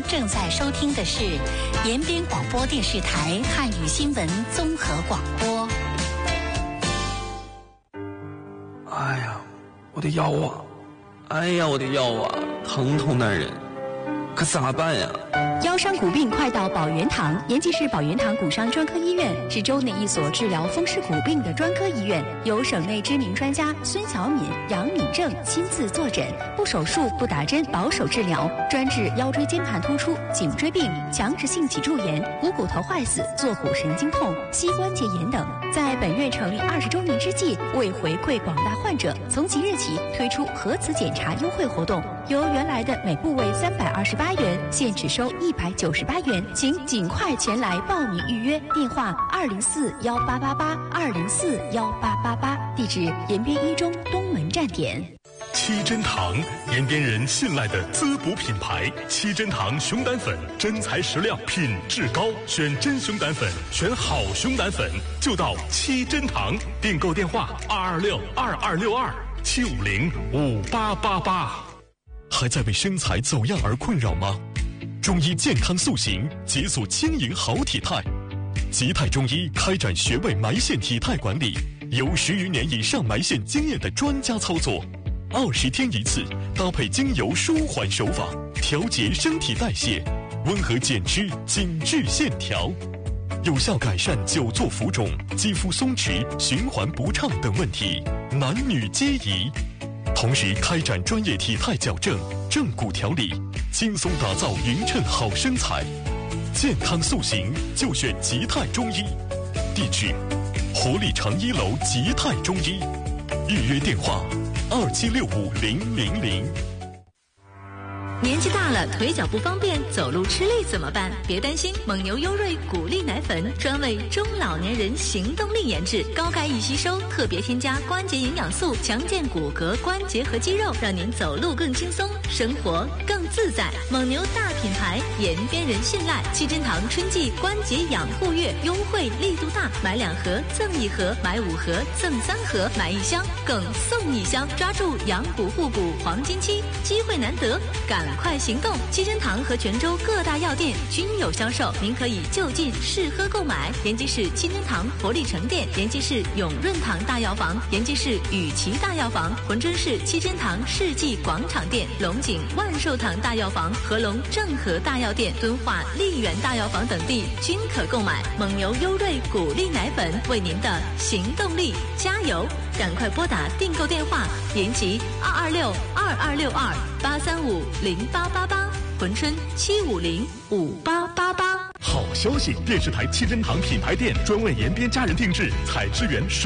正在收听的是延边广播电视台汉语新闻综合广播。 哎呀，我的腰啊！哎呀，我的腰啊，疼痛难忍，可咋办呀？ 腰伤骨病快到保元堂，延吉市保元堂骨伤专科医院是州内一所治疗风湿骨病的专科医院，由省内知名专家孙小敏、杨敏正亲自坐诊，不手术、不打针，保守治疗，专治腰椎间盘突出、颈椎病、强直性脊柱炎、股骨头坏死、坐骨神经痛、膝关节炎等。在本院成立20周年之际，为回馈广大患者，从即日起推出核磁检查优惠活动，由原来的每部位328元，现只收198元，请尽快前来报名预约。电话2041888，2041888，地址延边一中东门站点。 七珍堂，延边人信赖的滋补品牌。七珍堂熊胆粉，真材实料，品质高，选真熊胆粉，选好熊胆粉，就到七珍堂。订购电话2262262，7505888。还在为身材走样而困扰吗？中医健康塑形，解锁轻盈好体态。吉泰中医开展穴位埋线体态管理，有10余年以上埋线经验的专家操作，20天一次，搭配精油舒缓手法，调节身体代谢，温和减脂，紧致线条，有效改善久坐浮肿、肌肤松弛、循环不畅等问题，男女皆宜。同时开展专业体态矫正、正骨调理，轻松打造匀称好身材。健康塑形就选吉泰中医，地址活力长1楼吉泰中医，预约电话27650000。 年纪大了，腿脚不方便，走路吃力怎么办？别担心，蒙牛优瑞骨力奶粉专为中老年人行动力研制，高钙易吸收，特别添加关节营养素，强健骨骼、关节和肌肉，让您走路更轻松，生活更自在。蒙牛大品牌，延边人信赖。七珍堂春季关节养护月优惠力度大，买2盒赠1盒，买5盒赠3盒，买1箱更送1箱，抓住养骨护骨黄金期，机会难得，赶快行动！七珍堂和泉州各大药店均有销售，您可以就近试喝购买。延吉市七珍堂活力城店、延吉市永润堂大药房、延吉市雨琦大药房、珲春市七珍堂世纪广场店、龙井万寿堂大药房、合龙正和大药店、敦化丽园大药房等地均可购买。蒙牛优瑞骨力奶粉，为您的行动力加油！赶快拨打订购电话：延吉2262262，8350888，珲春7505888。 好消息！电视台七珍堂品牌店专为延边家人定制，采支援